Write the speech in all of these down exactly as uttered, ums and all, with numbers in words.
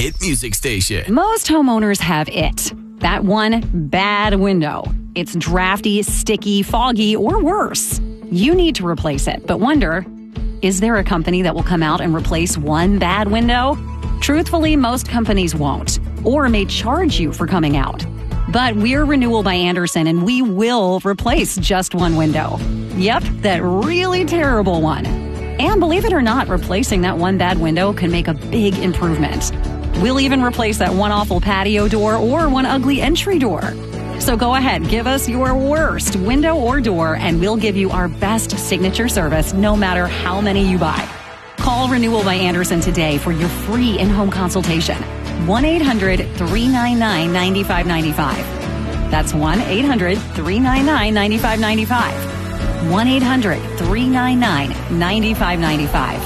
hit music station. Most homeowners have it. That one bad window. It's drafty, sticky, foggy, or worse. You need to replace it, but wonder, is there a company that will come out and replace one bad window? Truthfully, most companies won't, or may charge you for coming out. But we're Renewal by Andersen, and we will replace just one window. Yep, that really terrible one. And believe it or not, replacing that one bad window can make a big improvement. We'll even replace that one awful patio door or one ugly entry door. So go ahead, give us your worst window or door, and we'll give you our best signature service no matter how many you buy. Call Renewal by Andersen today for your free in-home consultation. one eight hundred, three nine nine, nine five nine five. That's one eight hundred, three nine nine, nine five nine five. one eight hundred, three nine nine, nine five nine five.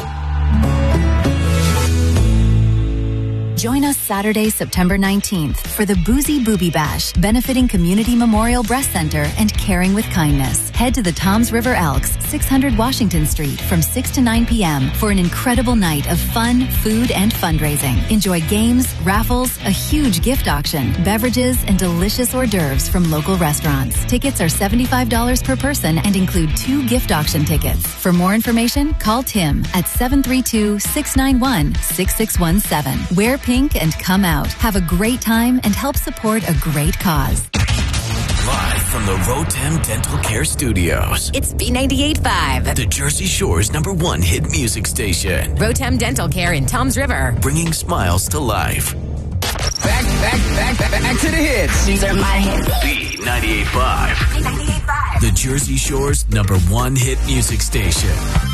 Join us Saturday, September nineteenth for the Boozy Booby Bash, benefiting Community Memorial Breast Center and Caring with Kindness. Head to the Toms River Elks, six hundred Washington Street from six to nine p.m. for an incredible night of fun, food, and fundraising. Enjoy games, raffles, a huge gift auction, beverages, and delicious hors d'oeuvres from local restaurants. Tickets are seventy-five dollars per person and include two gift auction tickets. For more information, call Tim at seven three two, six nine one, six six one seven. Wear pink and come out. Have a great time and help support a great cause. Live from the Rotem Dental Care Studios. It's B ninety-eight point five. The Jersey Shore's number one hit music station. Rotem Dental Care in Toms River. Bringing smiles to life. Back, back, back, back, back to the hits. These are my hits. B ninety-eight point five. B ninety-eight point five. The Jersey Shore's number one hit music station.